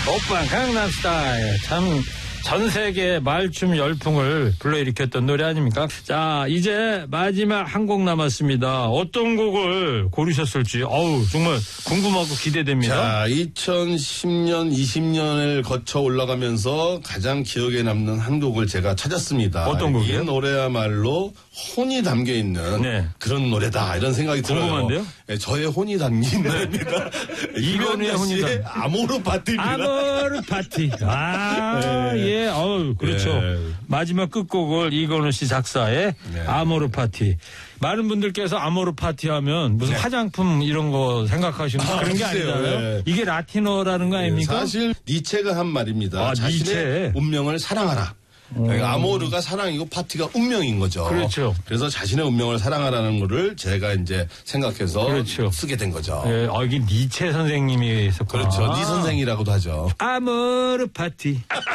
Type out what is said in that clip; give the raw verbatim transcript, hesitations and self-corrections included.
오빠 강남스타일. 참 전 세계 말춤 열풍을 불러일으켰던 노래 아닙니까? 자, 이제 마지막 한 곡 남았습니다. 어떤 곡을 고르셨을지 어우 정말 궁금하고 기대됩니다. 자, 이천십 년, 이십 년을 거쳐 올라가면서 가장 기억에 남는 한 곡을 제가 찾았습니다. 어떤 곡이에요? 이 노래야말로 혼이 담겨 있는 네. 그런 노래다 이런 생각이 궁금한데요? 들어요. 네, 저의 혼이 담긴 노래입니다. 이건우의 혼이 담긴 아모르 파티입니다. 아모르 파티. 아, 네. 예, 어우, 그렇죠. 네. 마지막 끝곡을 이건우 씨 작사의 네. 아모르 파티. 많은 분들께서 아모르 파티 하면 무슨 네. 화장품 이런 거 생각하시는 아, 그런 게 글쎄요. 아니잖아요. 네. 이게 라틴어라는 거 아닙니까? 사실 니체가 한 말입니다. 아, 자신의 니체. 운명을 사랑하라. 그러니까 아모르가 사랑이고 파티가 운명인 거죠. 그렇죠. 그래서 자신의 운명을 사랑하라는 거를 제가 이제 생각해서 그렇죠. 쓰게 된 거죠. 예, 어, 이게 니체 선생님이 했었구나. 그렇죠. 니 선생이라고도 하죠. 아모르 파티.